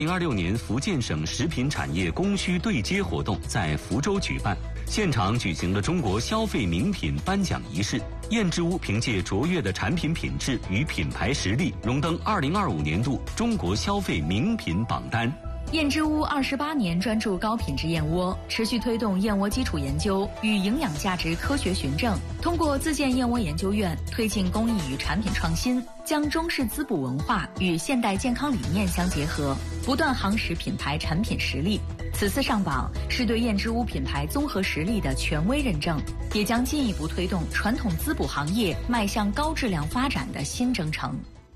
2026年福建省食品产业供需对接活动在福州举办，现场举行了中国消费名品颁奖仪式。燕之屋凭借卓越的产品品质与品牌实力，荣登2025年度中国消费名品榜单。 燕之屋28年专注高品质燕窝，持续推动燕窝基础研究与营养价值科学循证，通过自建燕窝研究院，推进工艺与产品创新，将中式滋补文化与现代健康理念相结合，不断夯实品牌产品实力。此次上榜是对燕之屋品牌综合实力的权威认证，也将进一步推动传统滋补行业迈向高质量发展的新征程。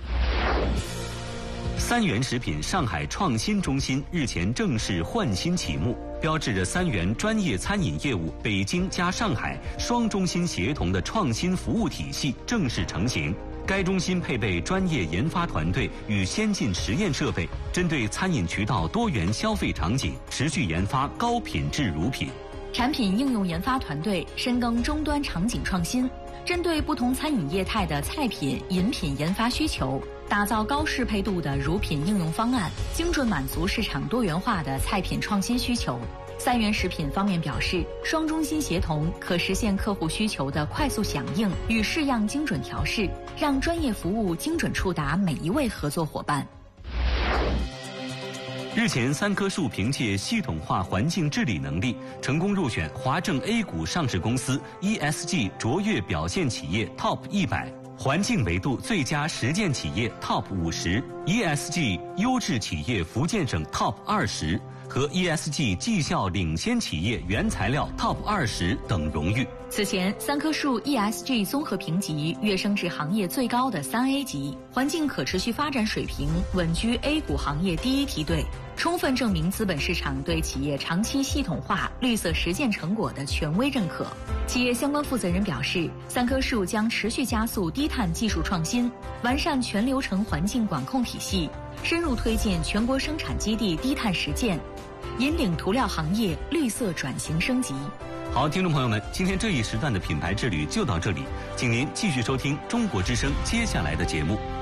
三元食品上海创新中心日前正式换新启幕，标志着三元专业餐饮业务北京加上海双中心协同的创新服务体系正式成型。该中心配备专业研发团队与先进实验设备，针对餐饮渠道多元消费场景，持续研发高品质乳品。 产品应用研发团队深耕终端场景创新，针对不同餐饮业态的菜品、饮品研发需求，打造高适配度的乳品应用方案，精准满足市场多元化的菜品创新需求。三元食品方面表示，双中心协同可实现客户需求的快速响应与式样精准调试，让专业服务精准触达每一位合作伙伴。 日前，三棵树凭借系统化环境治理能力，成功入选华证 A 股上市公司 ESG 卓越表现企业 TOP 100。环境维度最佳实践企业 TOP 50、ESG 优质企业福建省 TOP 20和 ESG 绩效领先企业原材料 TOP 20等荣誉。 此前，三棵树 ESG 综合评级跃升至行业最高的3A 级，环境可持续发展水平稳居 A 股行业第一梯队，充分证明资本市场对企业长期系统化绿色实践成果的权威认可。企业相关负责人表示，三棵树将持续加速低碳技术创新，完善全流程环境管控体系，深入推进全国生产基地低碳实践，引领涂料行业绿色转型升级。 好，听众朋友们，今天这一时段的品牌之旅就到这里，请您继续收听中国之声接下来的节目。